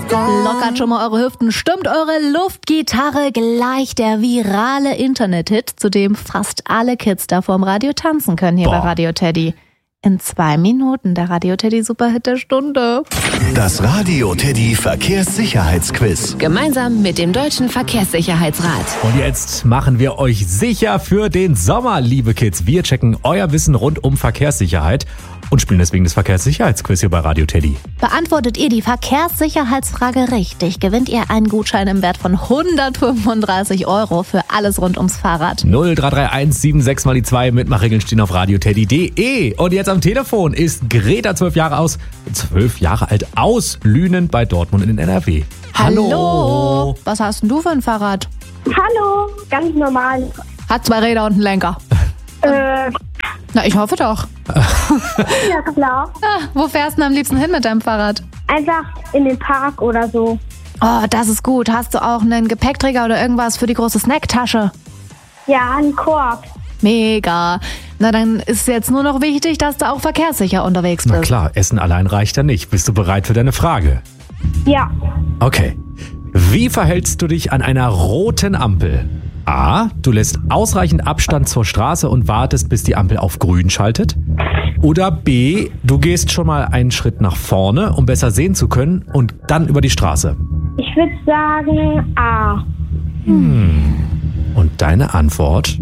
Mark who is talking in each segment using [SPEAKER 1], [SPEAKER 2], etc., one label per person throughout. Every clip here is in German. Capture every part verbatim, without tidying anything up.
[SPEAKER 1] Lockert schon mal eure Hüften, stimmt eure Luftgitarre gleich der virale Internet-Hit, zu dem fast alle Kids da vorm Radio tanzen können hier Boah. bei Radio Teddy. In zwei Minuten der Radio Teddy Superhit der Stunde.
[SPEAKER 2] Das Radio Teddy Verkehrssicherheitsquiz.
[SPEAKER 3] Gemeinsam mit dem Deutschen Verkehrssicherheitsrat.
[SPEAKER 4] Und jetzt machen wir euch sicher für den Sommer, liebe Kids. Wir checken euer Wissen rund um Verkehrssicherheit und spielen deswegen das Verkehrssicherheitsquiz hier bei Radio Teddy.
[SPEAKER 1] Beantwortet ihr die Verkehrssicherheitsfrage richtig, gewinnt ihr einen Gutschein im Wert von hundertfünfunddreißig Euro für alles rund ums Fahrrad.
[SPEAKER 4] null drei drei eins sieben sechs mal die zwei. Mitmachregeln stehen auf radioteddy punkt de. Und jetzt am Telefon ist Greta, zwölf Jahre aus, zwölf Jahre alt, aus Lünen bei Dortmund in den N R W.
[SPEAKER 1] Hallo. Hallo. Was hast denn du für ein Fahrrad?
[SPEAKER 5] Hallo, ganz normal.
[SPEAKER 1] Hat zwei Räder und einen Lenker.
[SPEAKER 5] Äh,
[SPEAKER 1] Na, ich hoffe doch.
[SPEAKER 5] ja, klar.
[SPEAKER 1] Ah, wo fährst du denn am liebsten hin mit deinem Fahrrad?
[SPEAKER 5] Einfach in den Park oder so.
[SPEAKER 1] Oh, das ist gut. Hast du auch einen Gepäckträger oder irgendwas für die große Snacktasche?
[SPEAKER 5] Ja, einen Korb.
[SPEAKER 1] Mega. Na, dann ist jetzt nur noch wichtig, dass du auch verkehrssicher unterwegs bist.
[SPEAKER 4] Na klar, Essen allein reicht ja nicht. Bist du bereit für deine Frage?
[SPEAKER 5] Ja.
[SPEAKER 4] Okay. Wie verhältst du dich an einer roten Ampel? A. Du lässt ausreichend Abstand zur Straße und wartest, bis die Ampel auf grün schaltet. Oder B. Du gehst schon mal einen Schritt nach vorne, um besser sehen zu können und dann über die Straße.
[SPEAKER 5] Ich würde sagen A.
[SPEAKER 4] Hm. Und deine Antwort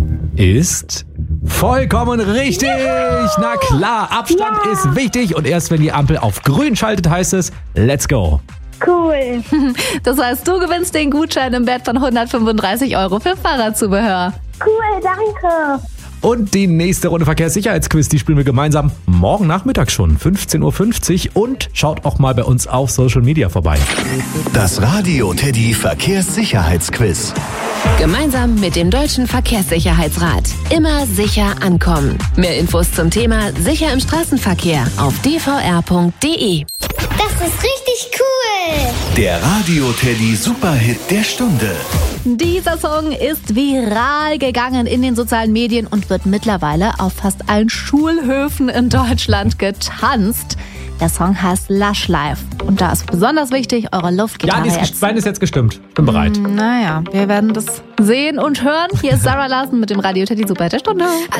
[SPEAKER 4] ist vollkommen richtig. Ja. Na klar, Abstand ja. ist wichtig und erst wenn die Ampel auf grün schaltet, heißt es Let's go.
[SPEAKER 5] Cool.
[SPEAKER 1] Das heißt, du gewinnst den Gutschein im Wert von hundertfünfunddreißig Euro für Fahrradzubehör.
[SPEAKER 5] Cool, danke.
[SPEAKER 4] Und die nächste Runde Verkehrssicherheitsquiz, die spielen wir gemeinsam morgen Nachmittag schon, fünfzehn Uhr fünfzig. Und schaut auch mal bei uns auf Social Media vorbei.
[SPEAKER 2] Das Radio Teddy Verkehrssicherheitsquiz.
[SPEAKER 3] Gemeinsam mit dem Deutschen Verkehrssicherheitsrat. Immer sicher ankommen. Mehr Infos zum Thema Sicher im Straßenverkehr auf d v r punkt de.
[SPEAKER 6] Das ist richtig cool.
[SPEAKER 2] Der Radio Teddy Superhit der Stunde.
[SPEAKER 1] Dieser Song ist viral gegangen in den sozialen Medien und wird mittlerweile auf fast allen Schulhöfen in Deutschland getanzt. Der Song heißt Lush Life. Und da ist besonders wichtig, eure Luftgitarre.
[SPEAKER 4] Ja, die ist,
[SPEAKER 1] jetzt.
[SPEAKER 4] meine ist jetzt gestimmt. Bin bereit.
[SPEAKER 1] Naja, wir werden das sehen und hören. Hier ist Sarah Larsen mit dem Radio Teddy Super der Stunde.